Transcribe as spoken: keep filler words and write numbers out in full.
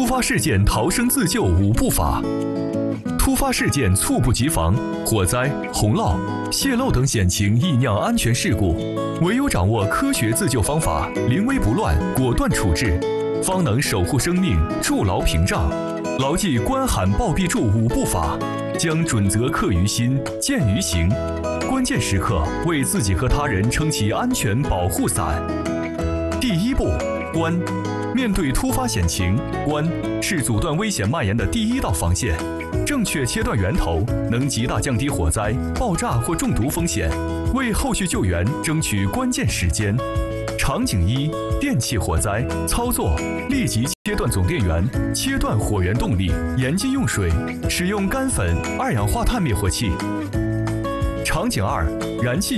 发事件逃生自救五步法。突发事件猝不及防，火灾、洪涝、泄漏等险情易酿安全事故，唯有掌握科学自救方法，临危不乱，果断处置，方能守护生命，筑牢屏障。牢记关喊报必助五步法，将准则刻于心，见于行。关键时刻为自己和他人撑起安全保护伞。第一步，关。面对突发险情，关是阻断危险蔓延的第一道防线。正确切断源头，能极大降低火灾、爆炸或中毒风险，为后续救援争取关键时间。场景一：电气火灾。操作：立即切断总电源，切断火源动力，严禁用水，使用干粉、二氧化碳灭火器。场景二：燃气